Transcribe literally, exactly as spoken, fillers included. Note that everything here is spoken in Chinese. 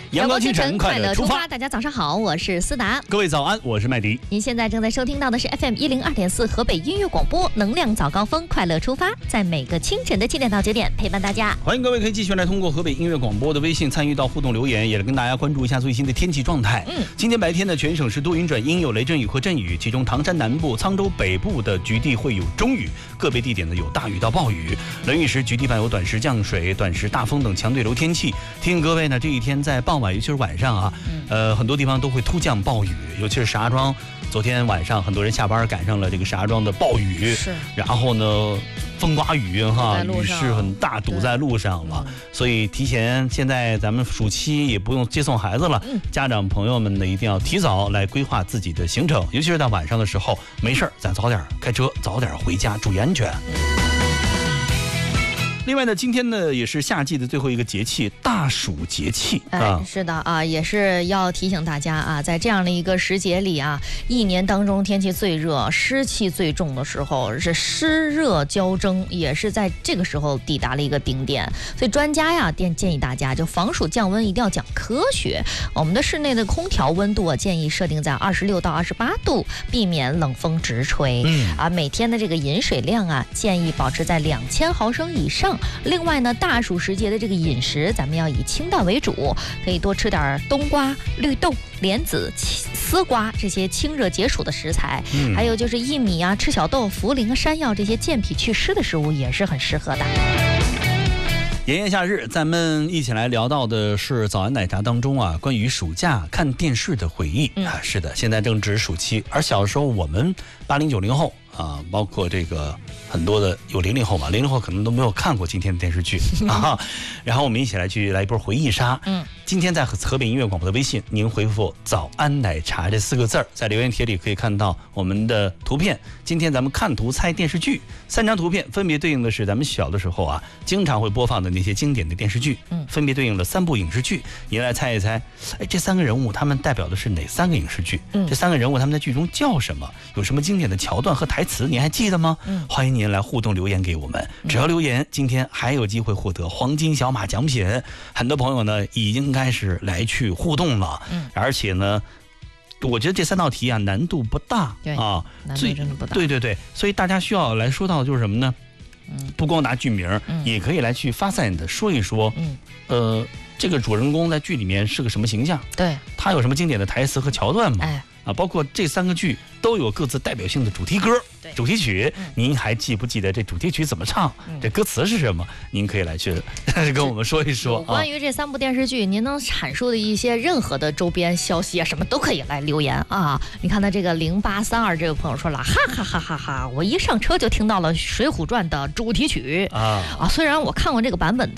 阳光清晨，快乐出发。 大家早上好，我是思达。 各位早安，我是麦迪。 您现在正在收听到的是 F M 一零二点四河北音乐广播，能量早高峰，快乐出发，在每个清晨的七点到九点陪伴大家。 欢迎各位可以继续来通过河北音乐广播的微信参与到互动留言，也来跟大家关注一下最新的天气状态。嗯，今天白天呢，全省是多云转阴，有雷阵雨和阵雨，其中唐山南部、沧州北部的局地会有中雨，个别地点呢有大雨到暴雨。雷雨时局地伴有短时降水、短时大风等强对流天气。提醒各位呢，这一天在傍晚，尤其是晚上啊，呃，很多地方都会突降暴雨，尤其是石家庄。昨天晚上很多人下班赶上了这个石家庄的暴雨， 是， 然后呢，风刮雨哈，雨势很大，堵在路上了。所以提前，现在咱们暑期也不用接送孩子了，嗯、家长朋友们呢一定要提早来规划自己的行程，尤其是在晚上的时候，没事咱早点开车，早点回家，注意安全。另外呢，今天呢也是夏季的最后一个节气，大暑节气啊。 哎，是的啊，也是要提醒大家啊，在这样的一个时节里啊，一年当中天气最热、湿气最重的时候，是湿热交争，也是在这个时候抵达了一个顶点。所以专家呀，建建议大家就防暑降温一定要讲科学。我们的室内的空调温度啊，建议设定在二十六到二十八度，避免冷风直吹。嗯啊，每天的这个饮水量啊，建议保持在两千毫升以上。另外呢，大暑时节的这个饮食，咱们要以清淡为主，可以多吃点冬瓜、绿豆、莲子、丝瓜这些清热解暑的食材，嗯、还有就是薏米啊、赤小豆、茯苓、山药这些健脾祛湿的食物也是很适合的。 炎炎夏日，咱们一起来聊到的是早安奶茶当中啊，关于暑假看电视的回忆、嗯、啊。是的，现在正值暑期，而小时候我们八零九零后啊，包括这个很多的有零零后嘛，零零后可能都没有看过今天的电视剧啊。然后我们一起来去来一波回忆杀。嗯，今天在河北音乐广播的微信，您回复“早安奶茶”这四个字儿，在留言帖里可以看到我们的图片。今天咱们看图猜电视剧，三张图片分别对应的是咱们小的时候啊经常会播放的那些经典的电视剧，嗯，分别对应了三部影视剧。您来猜一猜，哎，这三个人物他们代表的是哪三个影视剧？嗯，这三个人物他们在剧中叫什么？有什么经典的桥段和台词？您还记得吗？嗯，欢迎您来互动留言给我们，只要留言，今天还有机会获得黄金小马奖品。很多朋友呢已经开始来去互动了，嗯，而且呢，我觉得这三道题啊难度不大， 对啊， 难度真的不大， 对对对，所以大家需要来说到就是什么呢？嗯，不光拿剧名，嗯，也可以来去发散的说一说，嗯，呃，这个主人公在剧里面是个什么形象？对，他有什么经典的台词和桥段吗？哎，啊，包括这三个剧都有各自代表性的主题歌、主题曲，嗯、您还记不记得这主题曲怎么唱？嗯、这歌词是什么？您可以来去跟我们说一说。 关于这三部电视剧，您能阐述的一些任何的周边消息啊，什么都可以来留言啊。你看他这个零八三二这个朋友说了，哈哈哈哈哈！我一上车就听到了《水浒传》的主题曲啊啊！虽然我看过这个版本